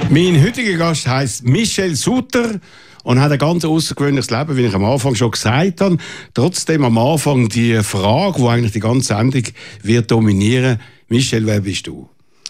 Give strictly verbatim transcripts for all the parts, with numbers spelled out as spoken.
Mein heutiger Gast heisst Michel Suter und hat ein ganz außergewöhnliches Leben, wie ich am Anfang schon gesagt habe. Trotzdem am Anfang die Frage, die eigentlich die ganze Sendung wird dominieren. Michel, wer bist du?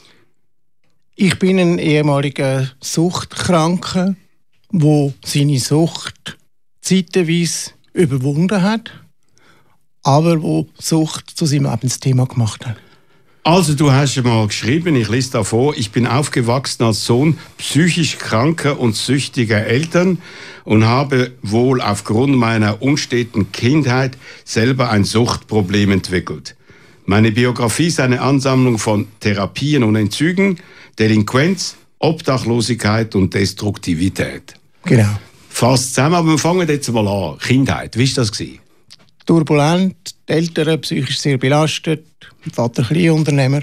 Ich bin ein ehemaliger Suchtkranker, der seine Sucht zeitweise überwunden hat, aber wo Sucht zu seinem Lebensthema gemacht hat. Also du hast mal geschrieben, ich lese da vor, ich bin aufgewachsen als Sohn psychisch kranker und süchtiger Eltern und habe wohl aufgrund meiner unsteten Kindheit selber ein Suchtproblem entwickelt. Meine Biografie ist eine Ansammlung von Therapien und Entzügen, Delinquenz, Obdachlosigkeit und Destruktivität. Genau. Fast zusammen, aber wir fangen jetzt mal an. Kindheit, wie war das gewesen? Turbulent, die Eltern psychisch sehr belastet, mein Vater Kleinunternehmer.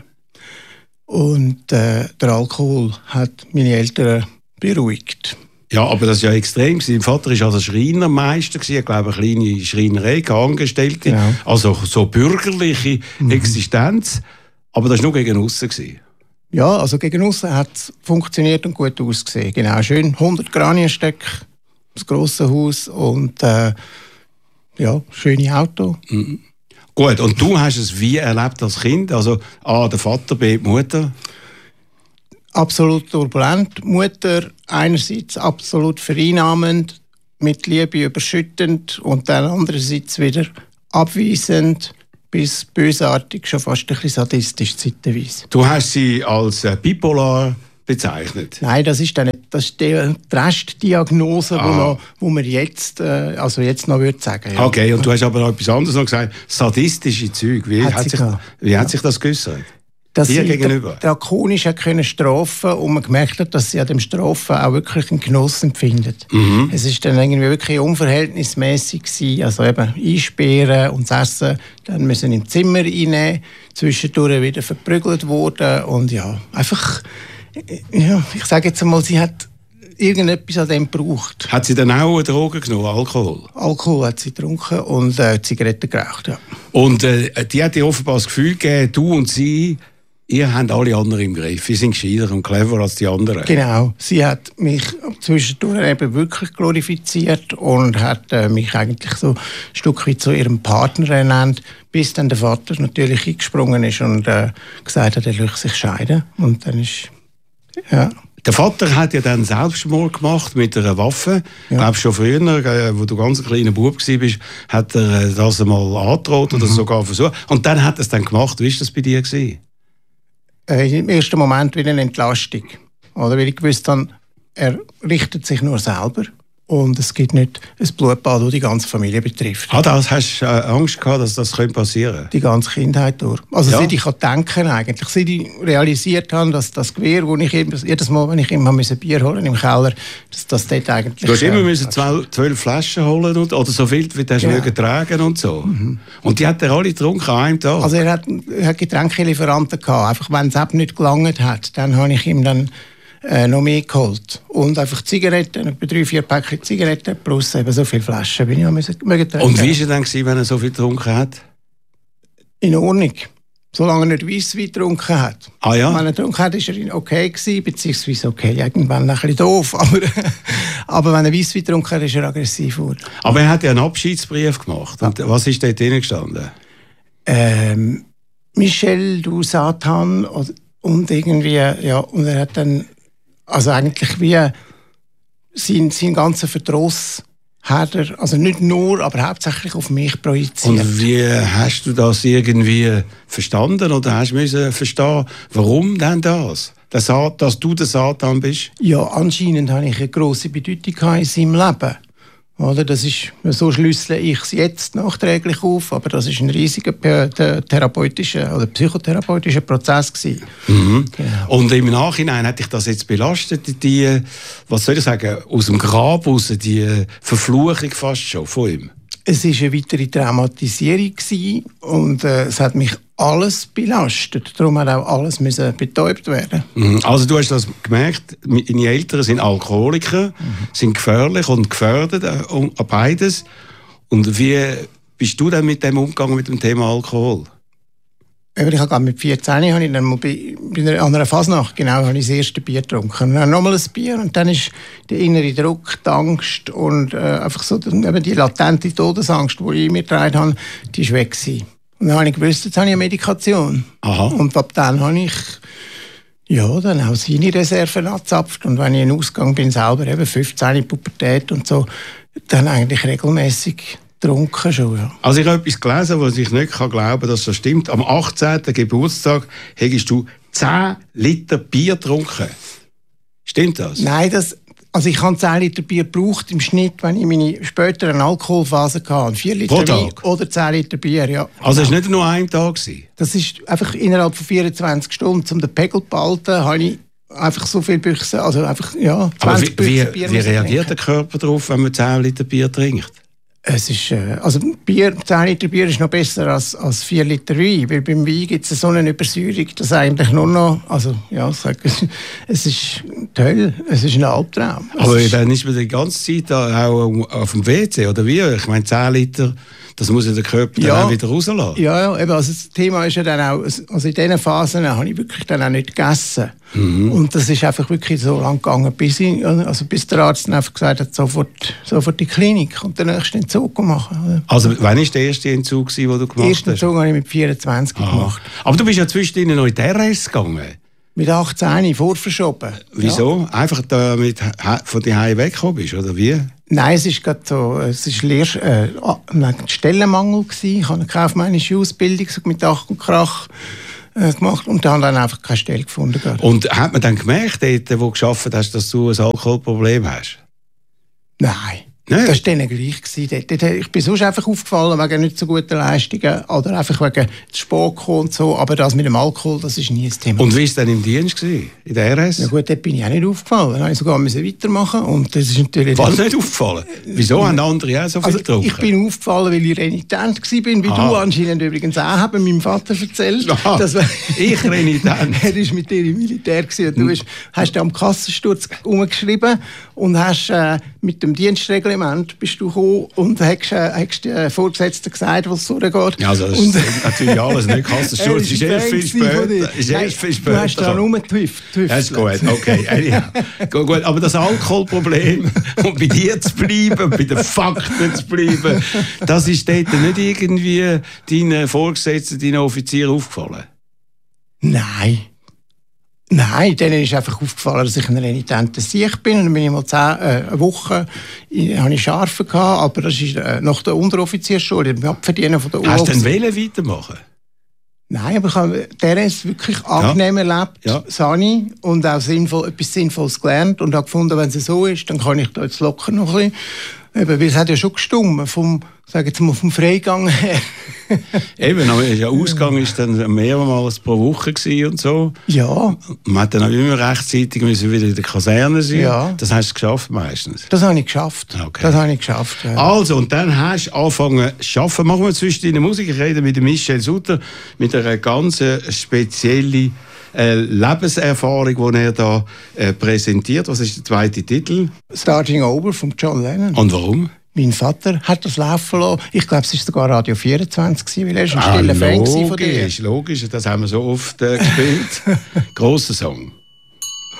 Und äh, der Alkohol hat meine Eltern beruhigt. Ja, aber das war ja extrem. Mein Vater war also Schreinermeister, ich glaube, eine kleine Schreinerei, Angestellte. Genau. Also so bürgerliche mhm. Existenz. Aber das war nur gegen aussen. Ja, also gegen aussen hat es funktioniert und gut ausgesehen. Genau, schön hundert Granienstück, das grosse Haus und äh, ja, schöne Auto. Mhm. Gut, und du hast es wie erlebt als Kind? Also A, der Vater, B, die Mutter? Absolut turbulent. Mutter einerseits absolut vereinnahmend, mit Liebe überschüttend und dann andererseits wieder abweisend bis bösartig, schon fast ein bisschen sadistisch zeitweise. Du hast sie als äh, bipolar bezeichnet? Nein, das ist dann nicht, das ist die Restdiagnose, ah. wo, noch, wo man jetzt, äh, also jetzt noch würde sagen. Ja. Okay, und du hast aber noch etwas anderes noch gesagt, sadistische Züge. Wie hat, hat, sich, wie ja. hat sich das geäussert? Dass Dir sie gegenüber? drakonisch können strafen und man gemerkt hat, dass sie an dem Strafen auch wirklich einen Genuss empfindet. Mhm. Es ist dann irgendwie wirklich unverhältnismäßig gewesen, also eben einsperren und das Essen dann müssen im Zimmer reinnehmen, zwischendurch wieder verprügelt worden und ja, einfach, ja, ich sage jetzt einmal, sie hat irgendetwas an dem gebraucht. Hat sie dann auch Drogen genommen, Alkohol? Alkohol hat sie getrunken und äh, Zigaretten geraucht, ja. Und äh, die hat dir offenbar das Gefühl gegeben, du und sie, ihr habt alle anderen im Griff. Sie sind gescheiter und cleverer als die anderen. Genau. Sie hat mich zwischendurch eben wirklich glorifiziert und hat äh, mich eigentlich so ein Stück weit zu ihrem Partner ernannt, bis dann der Vater natürlich eingesprungen ist und äh, gesagt hat, er möchte sich scheiden. Und dann ist, ja... Der Vater hat ja dann Selbstmord gemacht mit einer Waffe. Ja. Ich glaube, schon früher, äh, wo du ganz ein kleiner Bub warst, hat er äh, das einmal angedroht oder mhm. sogar versucht. Und dann hat er es dann gemacht. Wie war das bei dir gewesen? Äh, Im ersten Moment wieder eine Entlastung. Oder? Weil ich gewusst habe, er richtet sich nur selber. Und es gibt nicht ein Blutbad, das die ganze Familie betrifft. Ah, das hast du äh, Angst gehabt, dass das passieren könnte? Die ganze Kindheit durch. Also ja. seit ich denken eigentlich, seit ich realisiert habe, dass das Gewehr, wo ich jedes Mal, wenn ich immer Bier holen im Keller, dass das dort eigentlich... Du hast immer müssen zwölf, zwölf Flaschen holen und, oder so viel, wie du hast ja. tragen und so. Mhm. Und die hat er alle getrunken an einem Tag? Also er hat, er hat Getränkelieferanten gehabt. Einfach wenn es eben nicht gelangt hat, dann habe ich ihm dann Äh, noch mehr geholt. Und einfach Zigaretten, etwa drei, vier Päckchen Zigaretten plus eben so viele Flaschen bin ich auch müssen, mögen trinken. Und wie war er dann gewesen, wenn er so viel getrunken hat? In Ordnung. Solange er nicht Weisswein getrunken hat. Ah ja? Wenn er getrunken hat, war er okay gewesen, beziehungsweise okay, irgendwann ein bisschen doof, aber, aber wenn er Weisswein getrunken hat, ist er aggressiv geworden. Aber er hat ja einen Abschiedsbrief gemacht. Und ja. was ist dort drin gestanden? Ähm, Michel, du Satan, und irgendwie, ja, und er hat dann also eigentlich wie sein, sein ganzer Verdruss hat er, also nicht nur, aber hauptsächlich auf mich projiziert. Und wie hast du das irgendwie verstanden oder hast du müssen verstehen, warum denn das? Das, dass du der Satan bist? Ja, anscheinend habe ich eine grosse Bedeutung in seinem Leben. Oder? Das ist, so schlüssele ich es jetzt nachträglich auf, aber das ist ein riesiger therapeutischer oder psychotherapeutischer Prozess gewesen. Mhm. Genau. Und im Nachhinein hat dich das jetzt belastet, die, was soll ich sagen, aus dem Grab raus, die Verfluchung fast schon von ihm? Es war eine weitere Traumatisierung gewesen und äh, es hat mich alles belastet. Darum hat auch alles müssen betäubt werden. Also du hast das gemerkt, deine Eltern sind Alkoholiker, mhm. sind gefährlich und gefördert, äh, beides. Und wie bist du dann mit dem umgegangen, mit dem Thema Alkohol? Ich habe mit vierzehn habe ich dann mal bei, bei einer, an einer Fasnacht genau, habe ich das erste Bier getrunken. Und dann nochmal ein Bier und dann ist der innere Druck, die Angst und äh, einfach so eben die latente Todesangst, die ich mir getragen habe, die ist weg gewesen. Und dann habe ich gewusst, jetzt habe ich eine Medikation. Aha. Und ab dann habe ich ja, dann auch seine Reserven angezapft. Und wenn ich in Ausgang bin, selber eben fünfzehn, Pubertät und so, dann eigentlich regelmäßig getrunken schon, ja. Also ich habe etwas gelesen, was ich nicht glauben kann, dass das stimmt. Am achtzehnten Geburtstag hättest du zehn Liter Bier getrunken. Stimmt das? Nein, das, also ich habe zehn Liter Bier gebraucht im Schnitt, wenn ich meine späteren Alkoholphase hatte. vier Liter Pro Wein Tag? oder zehn Liter Bier, ja. Also es war nicht nur ein Tag gewesen? Das ist einfach innerhalb von vierundzwanzig Stunden, um den Pegel zu behalten, habe ich einfach so viel Büchse, also einfach, ja, zwanzig Aber wie, wie, Bier wie reagiert der Körper darauf, wenn man zehn Liter Bier trinkt? Es ist, äh, also Bier, zehn Liter Bier ist noch besser als, als vier Liter Wein, weil beim Wein gibt es so eine Übersäuerung, dass eigentlich nur noch, also ja, ich sage, es ist toll, es ist ein Albtraum. Aber ist, dann ist man die ganze Zeit auch auf dem W C, oder wie? Ich meine, zehn Liter, das muss ja der Körper ja, dann auch wieder rauslassen. Ja, ja, eben, also das Thema ist ja dann auch, also in diesen Phasen habe ich wirklich dann auch nicht gegessen. Mhm. Und das ist einfach wirklich so lang gegangen, bis, ich, also bis der Arzt dann einfach gesagt hat, sofort, sofort in die Klinik und den nächsten Entzug machen. Also wann war der erste Entzug, den du gemacht hast? Den ersten Entzug habe ich mit vierundzwanzig Aha. gemacht. Aber du bist ja zwischendurch noch in die R S gegangen. Mit achtzehn vorverschoben. Wieso? Ja. Einfach damit von die Hause weggekommen bist, oder wie? Nein, es ist gerade so, es ist Lehr äh, ein Stellenmangel gewesen. Ich habe eine kaufmännische Ausbildung so mit Ach und Krach äh, gemacht und dann dann einfach keine Stelle gefunden. Gerade. Und hat man dann gemerkt, dort, wo du gearbeitet hast, dass du ein Alkoholproblem hast? Nein. Nein. Das war denen gleich. Ich bin sonst einfach aufgefallen wegen nicht so guten Leistungen oder einfach wegen Sport und so. Aber das mit dem Alkohol, das ist nie ein Thema. Und wie war es denn im Dienst gewesen, in der R S? Ja gut, dort bin ich auch nicht aufgefallen. Dann musste ich sogar weitermachen. Und das ist natürlich Was nicht aufgefallen? Wieso haben andere auch so viel also, getrunken? Ich bin aufgefallen, weil ich renitent war, wie Aha. du anscheinend übrigens auch, haben meinem Vater erzählt. Aha, dass ich renitent. Er war mit dir im Militär gewesen. Du hast, hast am Kassensturz umgeschrieben und hast äh, mit dem Dienstreglement bist du gekommen und hast, äh, hast den Vorgesetzten gesagt, was so geht. Ja, also das und, ist natürlich alles nicht Kassensturz. ist erst viel später. Ist erst viel später. Du hast da rumgetüftelt. Das ist gut, okay. Ja. Gut, aber das Alkoholproblem und bei dir zu bleiben, bei den Fakten zu bleiben, das ist dort nicht irgendwie deinen Vorgesetzten, deinen Offizier aufgefallen? Nein. Nein, denen ist einfach aufgefallen, dass ich ein renitenter Sieg bin. Und dann bin ich mal zehn, äh, eine Woche äh, habe ich Scharfe gehabt, aber das ist äh, nach der Unteroffiziersschule, im Abverdienen von der U. Hast du denn wollen weitermachen? Nein, aber ich habe der ist wirklich angenehm ja. erlebt, ja. Sani, und auch sinnvoll, etwas Sinnvolles gelernt und habe gefunden, wenn es so ist, dann kann ich da jetzt locker noch ein bisschen. Eben, weil es hat ja schon gestummt, vom, sag jetzt mal, vom Freigang her. Eben, aber der Ausgang war dann mehrmals pro Woche und so. Ja. Man hat dann auch immer rechtzeitig müssen wieder in der Kaserne sein. Ja. Das hast du geschafft meistens? Das habe ich geschafft. Okay. Das habe ich geschafft, ja. Also, und dann hast du angefangen zu arbeiten. Machen wir zwischen deinen Musik. Ich rede mit Michel Sutter, mit einer ganz speziellen äh, Lebenserfahrung, die er da äh, präsentiert. Was ist der zweite Titel? Starting Over von John Lennon. Und warum? Mein Vater hat das laufen lassen. Ich glaube, es war sogar Radio vierundzwanzig, weil er ein stiller ah, Fan von dir. Logisch, logisch. Das haben wir so oft äh, gespielt. Grosser Song.